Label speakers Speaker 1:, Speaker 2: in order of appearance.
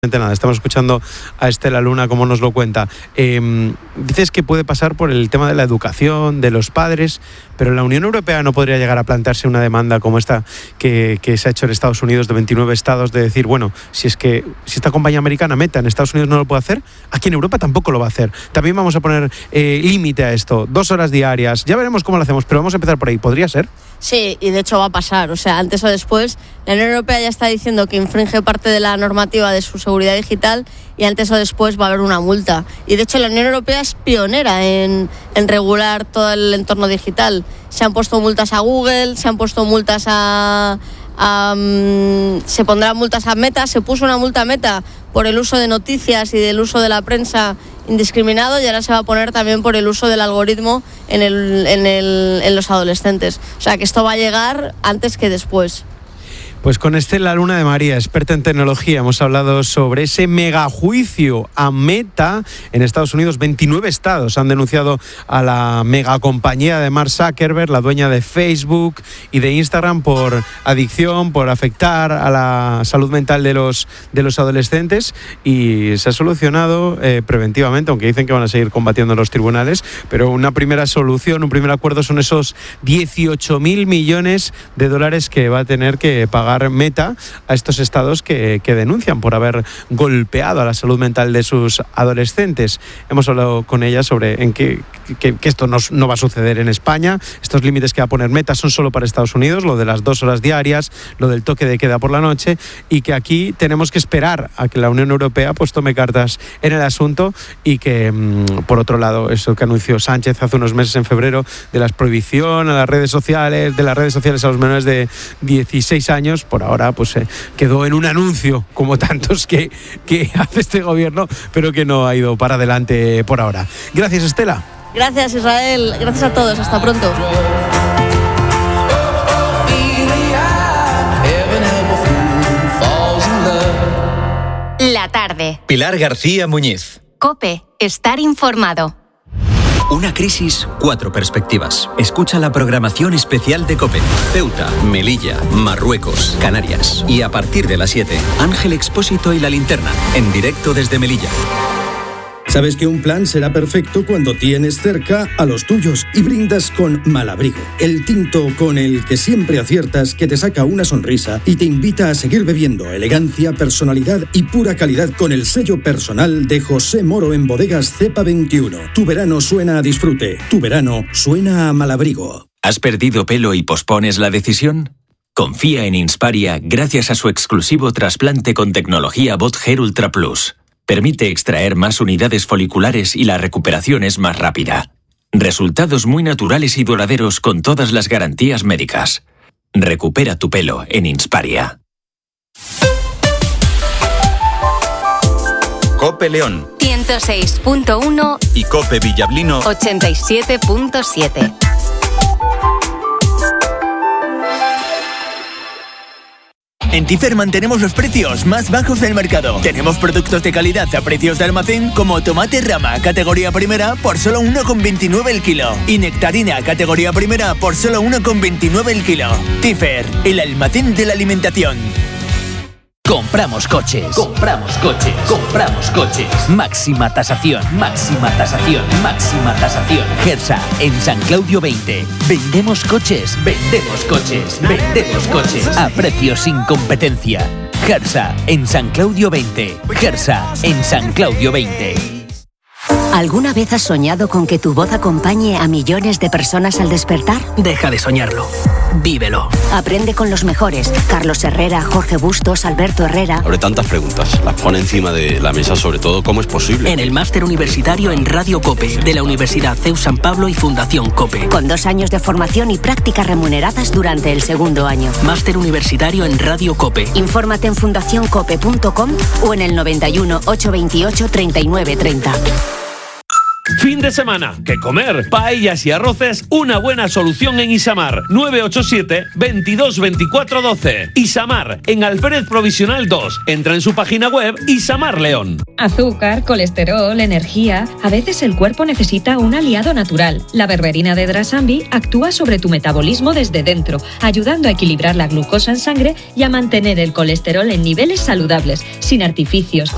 Speaker 1: Nada, estamos escuchando a Estela Luna como nos lo cuenta. Dices que puede pasar por el tema de la educación, de los padres, pero la Unión Europea no podría llegar a plantearse una demanda como esta que se ha hecho en Estados Unidos de 29 estados, de decir, bueno, si esta compañía americana Meta en Estados Unidos no lo puede hacer, aquí en Europa tampoco lo va a hacer. También vamos a poner límite a esto, 2 horas diarias, ya veremos cómo lo hacemos, pero vamos a empezar por ahí, ¿podría ser?
Speaker 2: Sí, y de hecho va a pasar, o sea, antes o después, la Unión Europea ya está diciendo que infringe parte de la normativa de su seguridad digital y antes o después va a haber una multa. Y de hecho la Unión Europea es pionera en regular todo el entorno digital. Se han puesto multas a Google, se han puesto multas se pondrán multas a Meta, se puso una multa a Meta por el uso de noticias y del uso de la prensa indiscriminado y ahora se va a poner también por el uso del algoritmo en los adolescentes. O sea que esto va a llegar antes que después.
Speaker 1: Pues con Estela Luna de María, experta en tecnología, hemos hablado sobre ese megajuicio a Meta en Estados Unidos. 29 estados han denunciado a la megacompañía de Mark Zuckerberg, la dueña de Facebook y de Instagram, por adicción, por afectar a la salud mental de los adolescentes, y se ha solucionado preventivamente, aunque dicen que van a seguir combatiendo en los tribunales, pero una primera solución, un primer acuerdo son esos 18.000 millones de dólares que va a tener que pagar Meta a estos estados que denuncian por haber golpeado a la salud mental de sus adolescentes. Hemos hablado con ella sobre que esto no va a suceder en España. Estos límites que va a poner Meta son solo para Estados Unidos, lo de las 2 horas diarias, lo del toque de queda por la noche, y que aquí tenemos que esperar a que la Unión Europea pues tome cartas en el asunto y que, por otro lado, eso que anunció Sánchez hace unos meses, en febrero, de la prohibición a las redes sociales, a los menores de 16 años, por ahora pues quedó en un anuncio, como tantos que hace este gobierno, pero que no ha ido para adelante por ahora. Gracias, Estela.
Speaker 2: Gracias, Israel. Gracias a todos. Hasta pronto.
Speaker 3: La tarde.
Speaker 4: Pilar García Muñiz.
Speaker 3: COPE. Estar informado.
Speaker 4: Una crisis, 4 perspectivas. Escucha la programación especial de COPE. Ceuta, Melilla, Marruecos, Canarias. Y a partir de las 7, Ángel Expósito y La Linterna, en directo desde Melilla.
Speaker 5: Sabes que un plan será perfecto cuando tienes cerca a los tuyos y brindas con Malabrigo, el tinto con el que siempre aciertas, que te saca una sonrisa y te invita a seguir bebiendo. Elegancia, personalidad y pura calidad con el sello personal de José Moro en Bodegas Cepa 21. Tu verano suena a disfrute, tu verano suena a Malabrigo.
Speaker 6: ¿Has perdido pelo y pospones la decisión? Confía en Insparia gracias a su exclusivo trasplante con tecnología Bot Hair Ultra Plus. Permite extraer más unidades foliculares y la recuperación es más rápida. Resultados muy naturales y duraderos con todas las garantías médicas. Recupera tu pelo en Insparia.
Speaker 4: COPE León
Speaker 3: 106.1
Speaker 4: y COPE Villablino
Speaker 3: 87.7.
Speaker 7: En Tifer mantenemos los precios más bajos del mercado. Tenemos productos de calidad a precios de almacén como tomate rama categoría primera por solo 1,29 el kilo y nectarina categoría primera por solo 1,29 el kilo. Tifer, el almacén de la alimentación.
Speaker 8: Compramos coches. Compramos coches. Compramos coches. Máxima tasación. Máxima tasación. Máxima tasación. Gersa, en San Claudio 20. Vendemos coches. Vendemos coches. Vendemos coches. A precios sin competencia. Gersa, en San Claudio 20. Gersa, en San Claudio 20.
Speaker 9: ¿Alguna vez has soñado con que tu voz acompañe a millones de personas al despertar?
Speaker 10: Deja de soñarlo. Vívelo.
Speaker 9: Aprende con los mejores. Carlos Herrera, Jorge Bustos, Alberto Herrera.
Speaker 11: Abre tantas preguntas. Las pone encima de la mesa, sobre todo, ¿cómo es posible?
Speaker 10: En el máster universitario en Radio COPE, de la Universidad CEU San Pablo y Fundación COPE.
Speaker 9: Con 2 años de formación y prácticas remuneradas durante el 2º año.
Speaker 10: Máster universitario en Radio COPE.
Speaker 9: Infórmate en fundacioncope.com o en el 91 828 3930.
Speaker 12: Fin de semana, ¿qué comer? Paellas y arroces, una buena solución en Isamar. 987 22 24 12. Isamar, en Alférez Provisional 2. Entra en su página web Isamar León.
Speaker 13: Azúcar, colesterol, energía. A veces el cuerpo necesita un aliado natural. La berberina de Drasambi actúa sobre tu metabolismo desde dentro, ayudando a equilibrar la glucosa en sangre y a mantener el colesterol en niveles saludables, sin artificios,